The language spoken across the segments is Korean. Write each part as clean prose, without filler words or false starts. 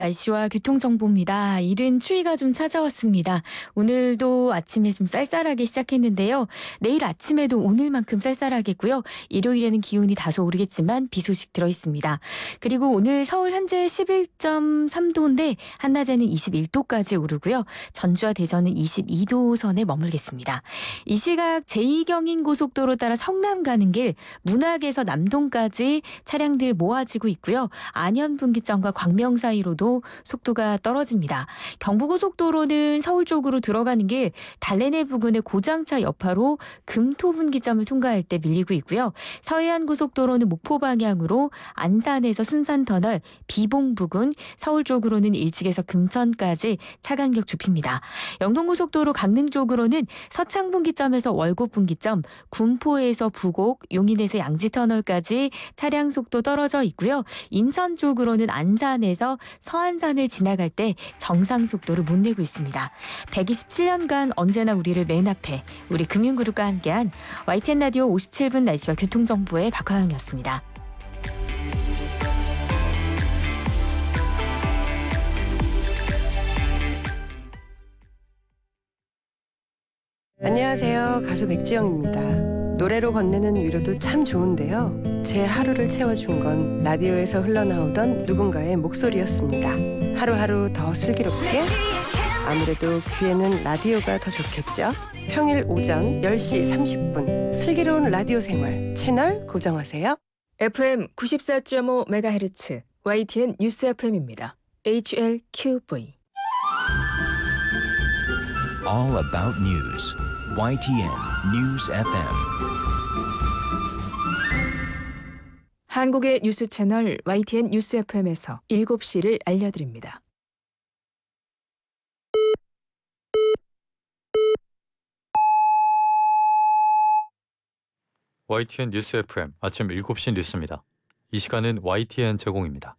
날씨와 교통정보입니다. 이른 추위가 좀 찾아왔습니다. 오늘도 아침에 좀 쌀쌀하게 시작했는데요. 내일 아침에도 오늘만큼 쌀쌀하겠고요. 일요일에는 기온이 다소 오르겠지만 비 소식 들어있습니다. 그리고 오늘 서울 현재 11.3도인데 한낮에는 21도까지 오르고요. 전주와 대전은 22도 선에 머물겠습니다. 이 시각 제2경인 고속도로 따라 성남 가는 길 문학에서 남동까지 차량들 모아지고 있고요. 안현분기점과 광명 사이로도 속도가 떨어집니다. 경부고속도로는 서울 쪽으로 들어가는 길 달래내 부근의 고장차 여파로 금토분기점을 통과할 때 밀리고 있고요. 서해안고속도로는 목포 방향으로 안산에서 순산터널 비봉 부근, 서울 쪽으로는 일찍에서 금천까지 차간격 좁힙니다. 영동고속도로 강릉 쪽으로는 서창분기점에서 월곡분기점, 군포에서 부곡, 용인에서 양지터널까지 차량 속도 떨어져 있고요. 인천 쪽으로는 안산에서 서안산을 지나갈 때 정상 속도를 못 내고 있습니다. 127년간 언제나 우리를 맨 앞에 우리 금융그룹과 함께한 YTN 라디오 57분 날씨와 교통정보의 박화영이었습니다. 안녕하세요. 가수 백지영입니다. 노래로 건네는 위로도 참 좋은데요. 제 하루를 채워준 건 라디오에서 흘러나오던 누군가의 목소리였습니다. 하루하루 더 슬기롭게? 아무래도 귀에는 라디오가 더 좋겠죠? 평일 오전 10시 30분 슬기로운 라디오 생활 채널 고정하세요. FM 94.5MHz YTN 뉴스 FM입니다. HLQV All about news. YTN News FM. 한국의 뉴스 채널 YTN 뉴스 FM에서 7시를 알려드립니다. YTN 뉴스 FM 아침 7시 뉴스입니다. 이 시간은 YTN 제공입니다.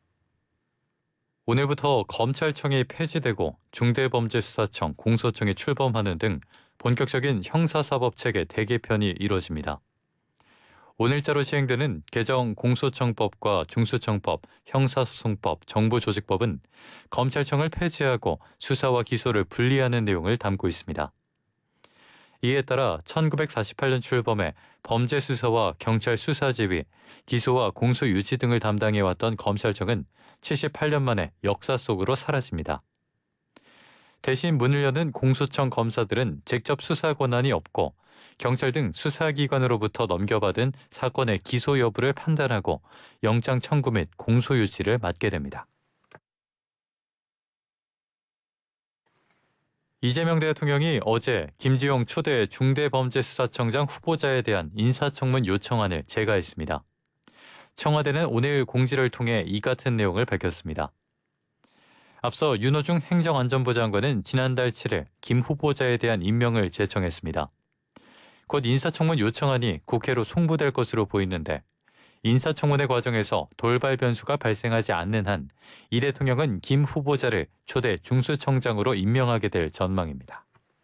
오늘부터 검찰청이 폐지되고 중대범죄수사청, 공소청이 출범하는 등 본격적인 형사사법체계 대개편이 이뤄집니다. 오늘자로 시행되는 개정 공소청법과 중수청법, 형사소송법, 정부조직법은 검찰청을 폐지하고 수사와 기소를 분리하는 내용을 담고 있습니다. 이에 따라 1948년 출범해 범죄수사와 경찰 수사지휘, 기소와 공소유지 등을 담당해왔던 검찰청은 78년 만에 역사 속으로 사라집니다. 대신 문을 여는 공소청 검사들은 직접 수사 권한이 없고 경찰 등 수사기관으로부터 넘겨받은 사건의 기소 여부를 판단하고 영장 청구 및 공소유지를 맡게 됩니다. 이재명 대통령이 어제 김지용 초대 중대범죄수사청장 후보자에 대한 인사청문 요청안을 제거했습니다. 청와대는 오늘 공지를 통해 이 같은 내용을 밝혔습니다. 앞서 윤호중 행정안전부 장관은 지난달 7일 김 후보자에 대한 임명을 제청했습니다. 곧 인사청문 요청안이 국회로 송부될 것으로 보이는데 인사청문회 과정에서 돌발 변수가 발생하지 않는 한 이 대통령은 김 후보자를 초대 중수청장으로 임명하게 될 전망입니다.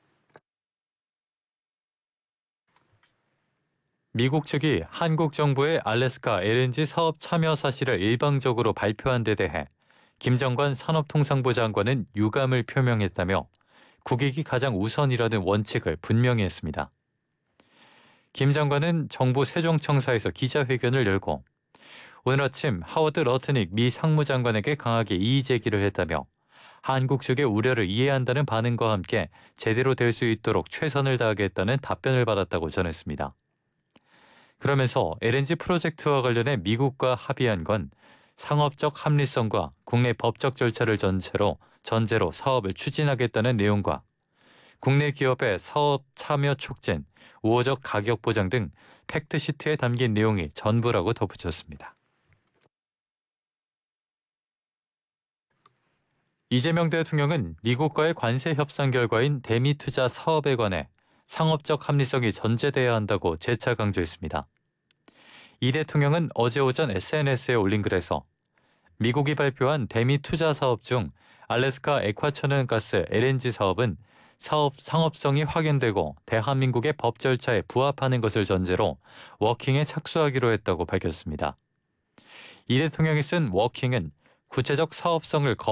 미국 측이 한국 정부의 알래스카 LNG 사업 참여 사실을 일방적으로 발표한 데 대해 김 장관 산업통상부 장관은 유감을 표명했다며 국익이 가장 우선이라는 원칙을 분명히 했습니다. 김 장관은 정부 세종청사에서 기자회견을 열고 오늘 아침 하워드 러트닉 미 상무장관에게 강하게 이의 제기를 했다며 한국 측의 우려를 이해한다는 반응과 함께 제대로 될 수 있도록 최선을 다하겠다는 답변을 받았다고 전했습니다. 그러면서 LNG 프로젝트와 관련해 미국과 합의한 건 상업적 합리성과 국내 법적 절차를 전제로 사업을 추진하겠다는 내용과 국내 기업의 사업 참여 촉진, 우호적 가격 보장 등 팩트시트에 담긴 내용이 전부라고 덧붙였습니다. 이재명 대통령은 미국과의 관세 협상 결과인 대미 투자 사업에 관해 상업적 합리성이 전제돼야 한다고 재차 강조했습니다. 이 대통령은 어제 오전 SNS에 올린 글에서 미국이 발표한 대미 투자 사업 중 알래스카 액화천연가스 LNG 사업은 사업 상업성이 확인되고 대한민국의 법 절차에 부합하는 것을 전제로 워킹에 착수하기로 했다고 밝혔습니다. 이 대통령이 쓴 워킹은 구체적 사업성을